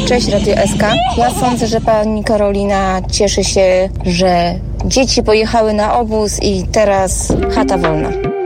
Cześć Radio SK. Ja sądzę, że pani Karolina cieszy się, że dzieci pojechały na obóz i teraz chata wolna.